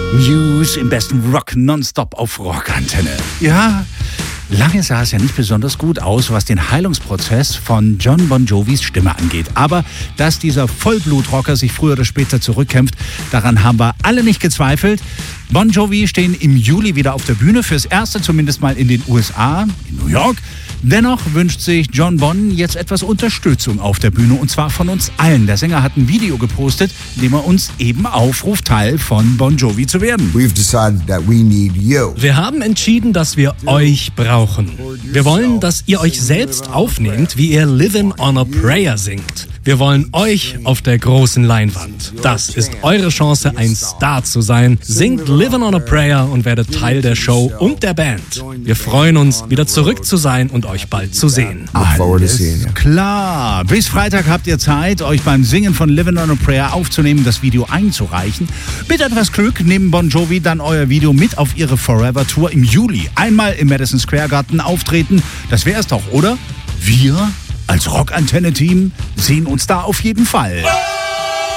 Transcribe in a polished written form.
News im besten Rock nonstop auf Rockantenne. Ja, lange sah es ja nicht besonders gut aus, was den Heilungsprozess von Jon Bon Jovis Stimme angeht. Aber dass dieser Vollblutrocker sich früher oder später zurückkämpft, daran haben wir alle nicht gezweifelt. Bon Jovi stehen im Juli wieder auf der Bühne, fürs Erste zumindest mal in den USA, in New York. Dennoch wünscht sich Jon Bon jetzt etwas Unterstützung auf der Bühne, und zwar von uns allen. Der Sänger hat ein Video gepostet, in dem er uns eben aufruft, Teil von Bon Jovi zu werden. Wir haben entschieden, dass wir euch brauchen. Wir wollen, dass ihr euch selbst aufnehmt, wie ihr Livin' on a Prayer singt. Wir wollen euch auf der großen Leinwand. Das ist eure Chance, ein Star zu sein. Singt Livin' on a Prayer und werdet Teil der Show und der Band. Wir freuen uns, wieder zurück zu sein und euch bald zu sehen. Alles klar. Bis Freitag habt ihr Zeit, euch beim Singen von Livin' on a Prayer aufzunehmen, das Video einzureichen. Mit etwas Glück nehmen Bon Jovi dann euer Video mit auf ihre Forever Tour im Juli. Einmal im Madison Square Garden auftreten. Das wär's doch, oder? Wir als Rockantenne-Team sehen uns da auf jeden Fall.